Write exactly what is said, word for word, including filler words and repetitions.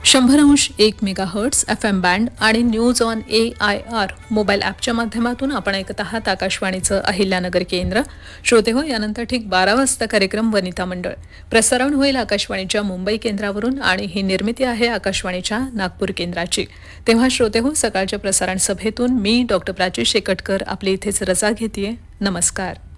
शंभर अंश एक मेगाहर्ट्स एफ एम बँड आणि news on A I R mobile ॲपच्या माध्यमातून आपण ऐकत आहात आकाशवाणीचं अहिल्यानगर केंद्र. श्रोते हो, यानंतर ठीक बारा वाजता कार्यक्रम वनिता मंडळ प्रसारण होईल आकाशवाणीच्या मुंबई केंद्रावरून आणि ही निर्मिती आहे आकाशवाणीच्या नागपूर केंद्राची. तेव्हा श्रोते हो, सकाळच्या प्रसारण सभेतून मी डॉक्टर प्राची शेकटकर आपली इथेच रजा घेतेय. नमस्कार.